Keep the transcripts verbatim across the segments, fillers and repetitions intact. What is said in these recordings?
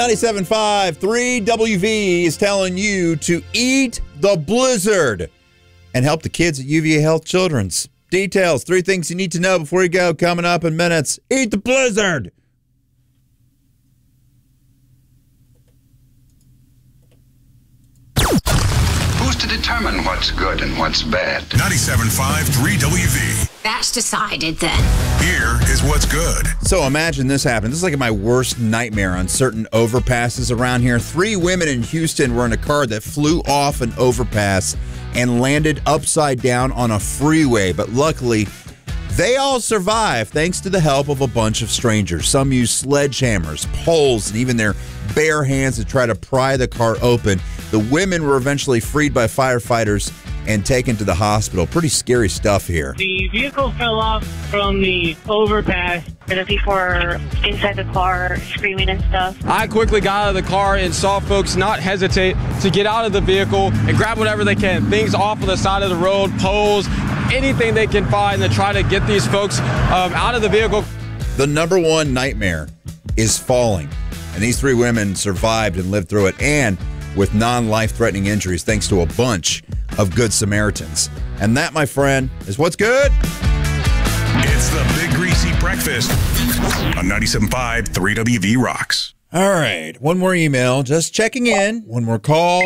ninety-seven point five, three W V is telling you to eat the blizzard and help the kids at U V A Health Children's. Details, three things you need to know before you go, coming up in minutes. Eat the blizzard. Who's to determine what's good and what's bad? ninety-seven point five, three W V. That's decided then. Here is what's good. So imagine this happened. This is like my worst nightmare on certain overpasses around here. Three women in Houston were in a car that flew off an overpass and landed upside down on a freeway. But luckily, they all survived thanks to the help of a bunch of strangers. Some used sledgehammers, poles, and even their bare hands to try to pry the car open. The women were eventually freed by firefighters and taken to the hospital. Pretty scary stuff here. The vehicle fell off from the overpass. The people were inside the car screaming and stuff. I quickly got out of the car and saw folks not hesitate to get out of the vehicle and grab whatever they can. Things off of the side of the road, poles, anything they can find to try to get these folks um, out of the vehicle. The number one nightmare is falling. And these three women survived and lived through it, and with non-life-threatening injuries thanks to a bunch of good Samaritans. And that, my friend, is what's good. It's the Big Greasy Breakfast on ninety-seven point five, three W V Rocks. All right, one more email, just checking in, one more call,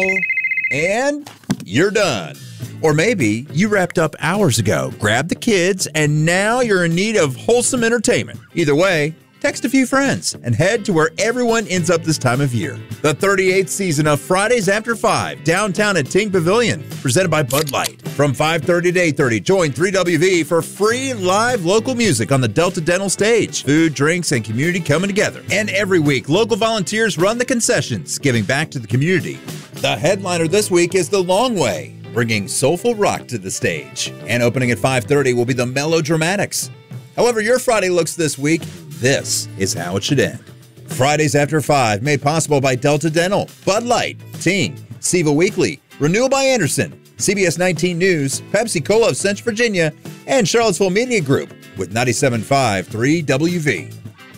and you're done. Or maybe you wrapped up hours ago, grabbed the kids, and now you're in need of wholesome entertainment. Either way, text a few friends and head to where everyone ends up this time of year. The thirty-eighth season of Fridays After five, downtown at Ting Pavilion, presented by Bud Light. From five thirty to eight thirty, join three W V for free live local music on the Delta Dental stage. Food, drinks, and community coming together. And every week, local volunteers run the concessions, giving back to the community. The headliner this week is The Long Way, bringing soulful rock to the stage. And opening at five thirty will be the Melodramatics. However your Friday looks this week, this is how it should end. Fridays After five, made possible by Delta Dental, Bud Light, Ting, Siva Weekly, Renewal by Anderson, C B S nineteen News, Pepsi Cola of Central Virginia, and Charlottesville Media Group with ninety-seven point five, three W V.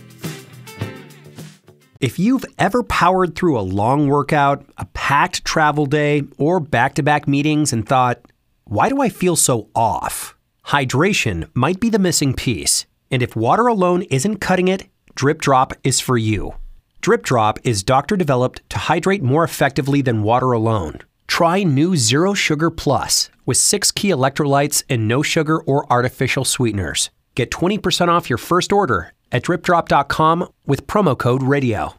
If you've ever powered through a long workout, a packed travel day, or back-to-back meetings and thought, why do I feel so off? Hydration might be the missing piece. And if water alone isn't cutting it, Drip Drop is for you. Drip Drop is doctor-developed to hydrate more effectively than water alone. Try new Zero Sugar Plus with six key electrolytes and no sugar or artificial sweeteners. Get twenty percent off your first order at drip drop dot com with promo code radio.